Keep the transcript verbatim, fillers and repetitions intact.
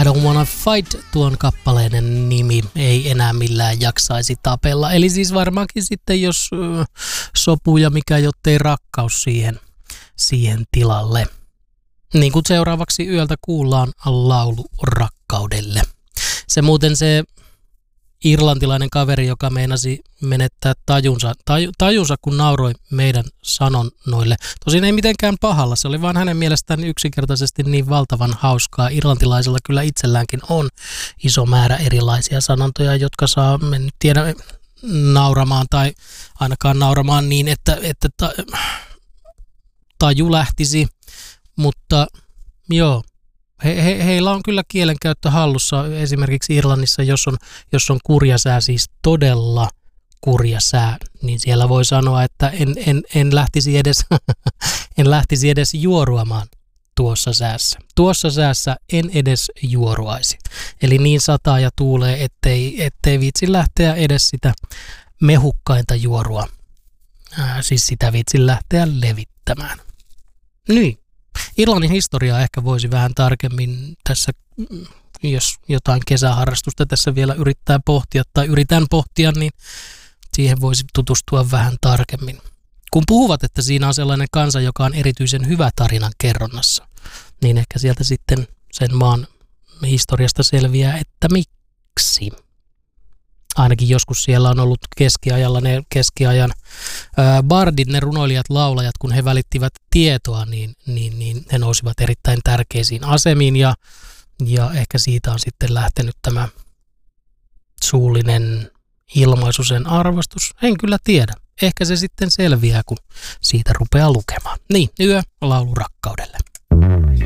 I don't wanna fight, tuon kappaleiden nimi, ei enää millään jaksaisi tapella. Eli siis varmaankin sitten, jos ö, sopuu ja mikä jottei rakkaus siihen, siihen tilalle. Niin kuin seuraavaksi yöltä kuullaan laulu rakkaudelle. Se muuten se irlantilainen kaveri, joka meinasi menettää tajunsa, taju, tajunsa, kun nauroi meidän sanonnoille. Tosin ei mitenkään pahalla, se oli vaan hänen mielestään yksinkertaisesti niin valtavan hauskaa. Irlantilaisilla kyllä itselläänkin on iso määrä erilaisia sanontoja, jotka saa, en nyt tiedä, nauramaan tai ainakaan nauramaan niin, että, että ta, taju lähtisi, mutta joo. He, he, heillä on kyllä kielenkäyttö hallussa esimerkiksi Irlannissa, jos on, jos on kurja sää, siis todella kurja sää, niin siellä voi sanoa, että en, en, en, lähtisi, edes, en lähtisi edes juoruamaan tuossa säässä. Tuossa säässä en edes juoruaisi. Eli niin sataa ja tuulee, ettei, ettei viitsi lähteä edes sitä mehukkainta juorua, Ää, siis sitä viitsi lähteä levittämään. Niin. Irlannin historiaa ehkä voisi vähän tarkemmin tässä, jos jotain kesäharrastusta tässä vielä yrittää pohtia tai yritän pohtia, niin siihen voisi tutustua vähän tarkemmin. Kun puhuvat, että siinä on sellainen kansa, joka on erityisen hyvä tarinan kerronnassa, niin ehkä sieltä sitten sen maan historiasta selviää, että miksi. Ainakin joskus siellä on ollut keskiajalla ne keskiajan ää, bardit, ne runoilijat, laulajat, kun he välittivät tietoa, niin, niin, niin he nousivat erittäin tärkeisiin asemiin ja, ja ehkä siitä on sitten lähtenyt tämä suullinen ilmaisu, sen arvostus. En kyllä tiedä. Ehkä se sitten selviää, kun siitä rupeaa lukemaan. Niin, yö laulu rakkaudelle.